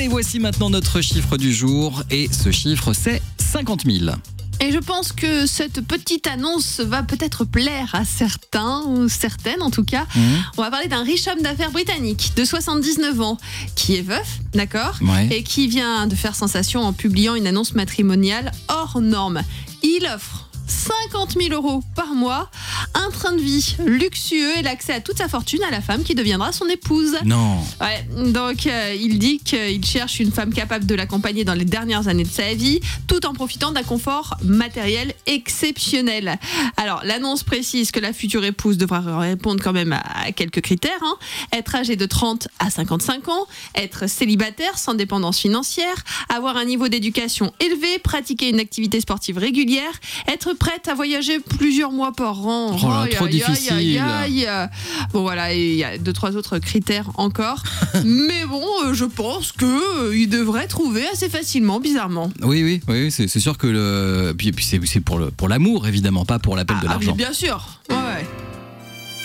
Allez, voici maintenant notre chiffre du jour. Et ce chiffre, c'est 50 000. Et je pense que cette petite annonce va peut-être plaire à certains, ou certaines en tout cas. On va parler d'un riche homme d'affaires britannique de 79 ans qui est veuf, d'accord, et qui vient de faire sensation en publiant une annonce matrimoniale hors norme. Il offre 50 000 € par mois, un train de vie luxueux et l'accès à toute sa fortune à la femme qui deviendra son épouse. Non. Ouais, donc il dit qu'il cherche une femme capable de l'accompagner dans les dernières années de sa vie, tout en profitant d'un confort matériel exceptionnel. Alors, l'annonce précise que la future épouse devra répondre quand même à quelques critères. Être âgée de 30 à 55 ans, être célibataire sans dépendance financière, avoir un niveau d'éducation élevé, pratiquer une activité sportive régulière, être prête à voyager plusieurs mois par an. Oh là, trop difficile. Bon voilà, il y a 2-3 autres critères encore. Mais bon, je pense qu'il devrait trouver assez facilement, bizarrement. Oui, c'est sûr que puis c'est pour l'amour, évidemment, pas pour l'appel de l'argent. Bien sûr. Ouais.